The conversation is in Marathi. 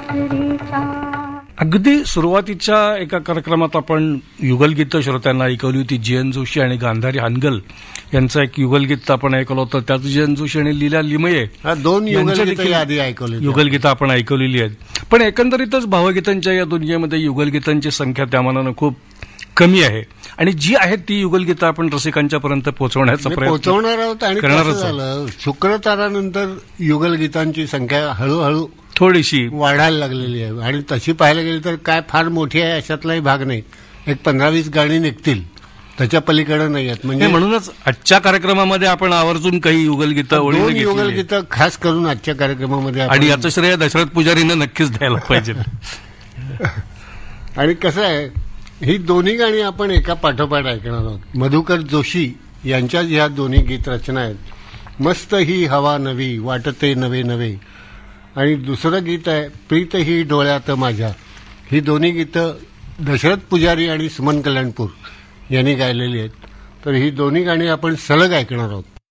अगदी सुरुवातीच्या एका कार्यक्रमात आपण युगलगीतं श्रोत्यांना ऐकवली होती. जी.एन. जोशी आणि गांधारी हानगल यांचं एक युगलगीत आपण ऐकलं होतं. त्यात जी.एन. जोशी आणि लीला लिमये दोन युगलगीतं आपण ऐकवलेली आहेत. पण एकंदरीतच भावगीतांच्या या दुनियेमध्ये युगलगीतांची संख्या त्या मानानं खूप कमी आहे आणि जी आहेत ती युगलगीतं आपण रसिकांच्या पर्यंत पोहोचवण्याचा प्रयत्न पोहोचवणार आहोत. आणि कसं झालं, शुक्रतारानंतर युगलगीतांची संख्या हळूहळू थोडीशी वाढायला लागलेली आहे आणि तशी पाहायला गेली तर काय फार मोठी आहे अशातलाही भाग नाही. एक 15-20 गाणी निघतील, त्याच्या पलीकडे नाही आहेत. म्हणजे म्हणूनच आजच्या कार्यक्रमामध्ये आपण आवर्जून काही युगलगीतं दोन युगलगीतं खास करून आजच्या कार्यक्रमामध्ये आणि याचं श्रेय दशरथ पुजारीनं नक्कीच द्यायला पाहिजे. आणि कसं आहे, ही दोन्ही गाणी आपण एका पाठोपाठ ऐकणार आहोत. मधुकर जोशी यांच्या ह्या दोन्ही गीत रचना आहेत. मस्त ही हवा नवी वाटते नवे नवे आणि दुसरं गीत आहे प्रीत ही डोळ्यात माझ्या. ही दोन्ही गीतं दशरथ पुजारी आणि सुमन कल्याणपूर यांनी गायलेली आहेत. तर ही दोन्ही गाणी आपण सलग ऐकणार आहोत.